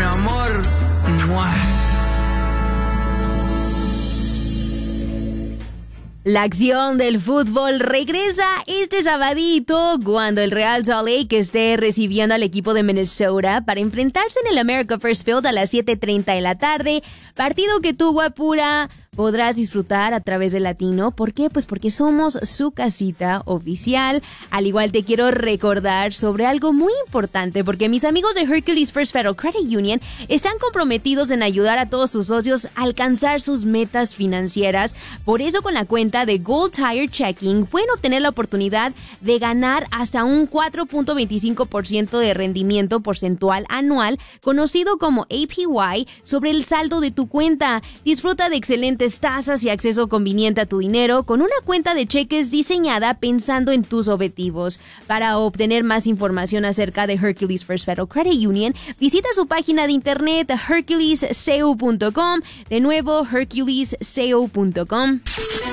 amor. ¡Mua! La acción del fútbol regresa este sabadito cuando el Real Salt Lake esté recibiendo al equipo de Minnesota para enfrentarse en el America First Field a las 7:30 de la tarde. Partido que tú, guapura, podrás disfrutar a través de Latino. ¿Por qué? Pues porque somos su casita oficial. Al igual te quiero recordar sobre algo muy importante, porque mis amigos de Hercules First Federal Credit Union están comprometidos en ayudar a todos sus socios a alcanzar sus metas financieras. Por eso, con la cuenta de Gold Tire Checking pueden obtener la oportunidad de ganar hasta un 4.25% de rendimiento porcentual anual, conocido como APY, sobre el saldo de tu cuenta. Disfruta de excelentes tasas y acceso conveniente a tu dinero con una cuenta de cheques diseñada pensando en tus objetivos. Para obtener más información acerca de Hercules First Federal Credit Union, visita su página de internet herculesco.com. De nuevo, herculesco.com.